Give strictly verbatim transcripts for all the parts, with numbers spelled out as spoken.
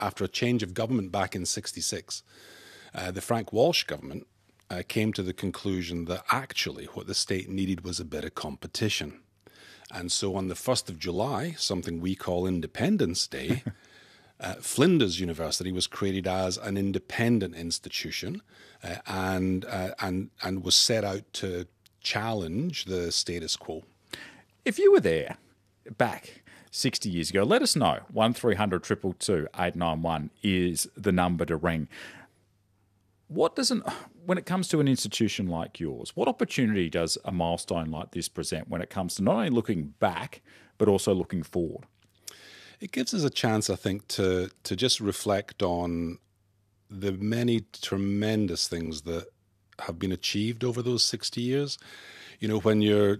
after a change of government back in sixty-six, uh, the Frank Walsh government uh, came to the conclusion that actually what the state needed was a bit of competition. And so on the first of July, something we call Independence Day, uh, Flinders University was created as an independent institution uh, and, uh, and, and was set out to challenge the status quo. If you were there back sixty years ago, let us know. one three hundred two two two eight nine one is the number to ring. What doesn't, when it comes to an institution like yours, what opportunity does a milestone like this present when it comes to not only looking back, but also looking forward? It gives us a chance, I think, to to just reflect on the many tremendous things that have been achieved over those sixty years. You know, when you're,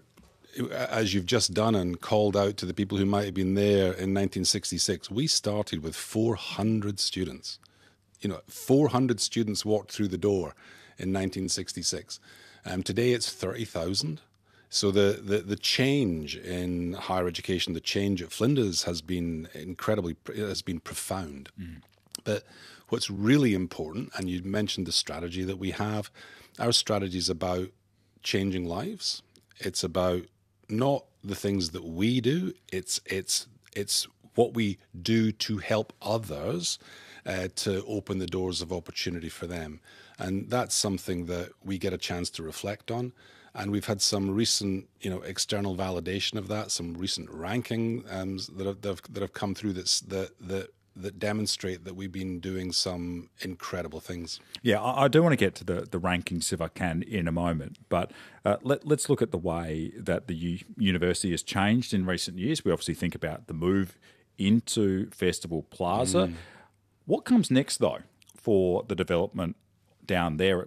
as you've just done and called out to the people who might have been there in nineteen sixty-six, we started with four hundred students. You know, four hundred students walked through the door in nineteen sixty-six. Um, today it's thirty thousand. So the, the, the change in higher education, the change at Flinders has been incredibly, has been profound. Mm. But what's really important, and you mentioned the strategy that we have, our strategy is about changing lives. It's about not the things that we do, it's, it's, it's what we do to help others uh, to open the doors of opportunity for them. And that's something that we get a chance to reflect on. And we've had some recent, you know, external validation of that, some recent ranking um, that, have, that, have, that have come through that's, that, that, that demonstrate that we've been doing some incredible things. Yeah, I, I do want to get to the, the rankings if I can in a moment, but uh, let, let's look at the way that the U- university has changed in recent years. We obviously think about the move into Festival Plaza. Mm. What comes next, though, for the development down there at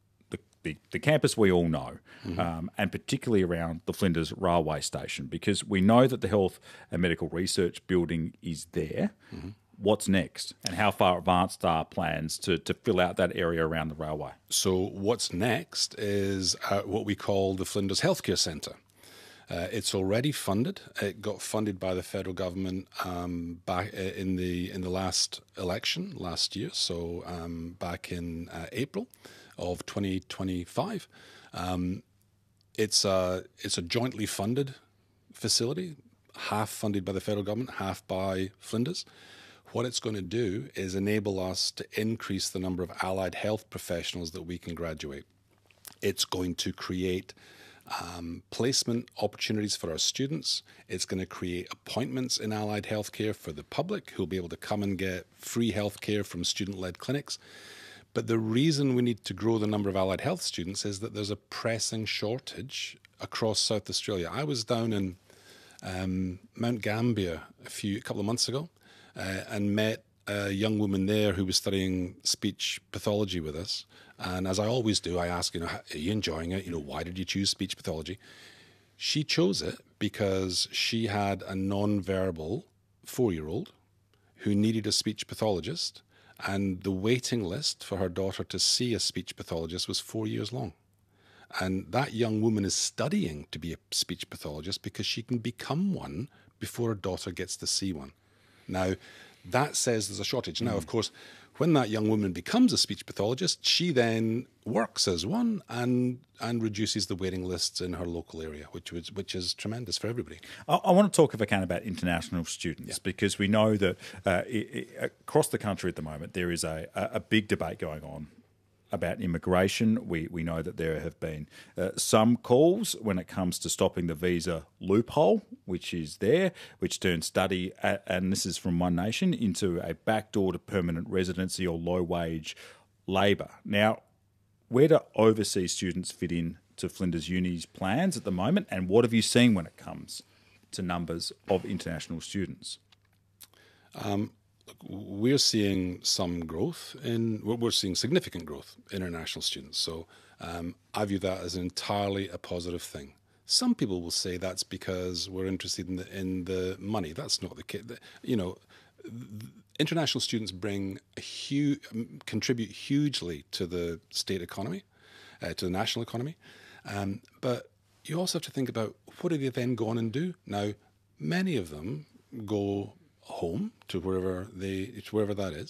The, the campus we all know, mm-hmm. um, and particularly around the Flinders Railway Station, because we know that the Health and Medical Research Building is there. Mm-hmm. What's next, and how far advanced are plans to, to fill out that area around the railway? So what's next is uh, what we call the Flinders Healthcare Centre. Uh, it's already funded. It got funded by the federal government um, back in the in the last election last year, so um, back in uh, April of twenty twenty-five. Um, it's a it's a jointly funded facility, half funded by the federal government, half by Flinders. What it's going to do is enable us to increase the number of allied health professionals that we can graduate. It's going to create um, placement opportunities for our students. It's going to create appointments in allied healthcare for the public who'll be able to come and get free healthcare from student-led clinics. But the reason we need to grow the number of allied health students is that there's a pressing shortage across South Australia. I was down in um, Mount Gambier a few a couple of months ago uh, and met a young woman there who was studying speech pathology with us. And as I always do, I ask, you know, are you enjoying it? You know, why did you choose speech pathology? She chose it because she had a non-verbal four-year-old who needed a speech pathologist. And the waiting list for her daughter to see a speech pathologist was four years long. And that young woman is studying to be a speech pathologist because she can become one before her daughter gets to see one. Now, that says there's a shortage. Mm. Now, of course, when that young woman becomes a speech pathologist, she then works as one and and reduces the waiting lists in her local area, which was, which is tremendous for everybody. I, I want to talk, if I can, about international students, yeah. because we know that uh, it, it, across the country at the moment there is a, a big debate going on about immigration. We we know that there have been uh, some calls when it comes to stopping the visa loophole, which is there, which turns study, at, and this is from One Nation, into a backdoor to permanent residency or low-wage labour. Now, where do overseas students fit in to Flinders Uni's plans at the moment, and what have you seen when it comes to numbers of international students? Um We're seeing some growth in, we're seeing significant growth in international students. So um, I view that as entirely a positive thing. Some people will say that's because we're interested in the, in the money. That's not the case. You know, international students bring a huge, contribute hugely to the state economy, uh, to the national economy. Um, but you also have to think about what do they then go on and do? Now, many of them go home to wherever they to wherever that is.